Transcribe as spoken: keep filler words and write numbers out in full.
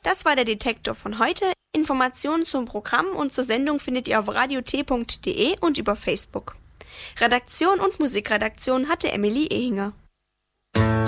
Das war der Detektor von heute. Informationen zum Programm und zur Sendung findet ihr auf radio t punkt d e und über Facebook. Redaktion und Musikredaktion hatte Emily Ehinger.